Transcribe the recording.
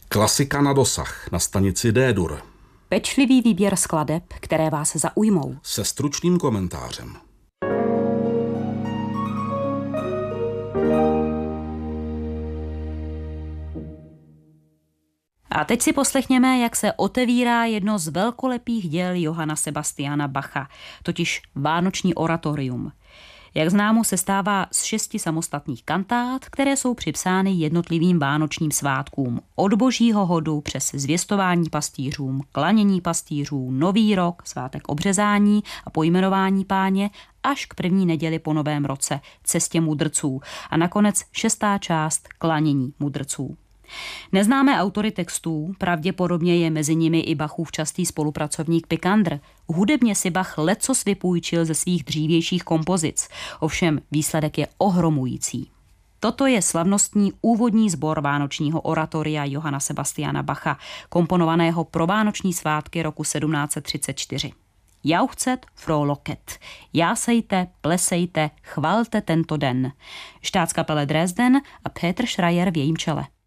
Klasika na dosah na stanici D-dur. Pečlivý výběr skladeb, které vás zaujmou. Se stručným komentářem. A teď si poslechněme, jak se otevírá jedno z velkolepých děl Johanna Sebastiana Bacha, totiž Vánoční oratorium. Jak známo, sestává z 6 samostatných kantát, které jsou připsány jednotlivým vánočním svátkům. Od Božího hodu přes zvěstování pastýřům, klanění pastýřů, Nový rok, svátek obřezání a pojmenování Páně, až k první neděli po Novém roce, cestě mudrců a nakonec 6. část klanění mudrců. Neznámé autory textů, pravděpodobně je mezi nimi i Bachův častý spolupracovník Picander. Hudebně si Bach lecos vypůjčil ze svých dřívějších kompozic, ovšem výsledek je ohromující. Toto je slavnostní úvodní sbor vánočního oratoria Johanna Sebastiana Bacha, komponovaného pro vánoční svátky roku 1734. Jauchzet, frohlocket. Jásejte, plesejte, chvalte tento den. Staatskapelle Dresden a Peter Schreier v jejím čele.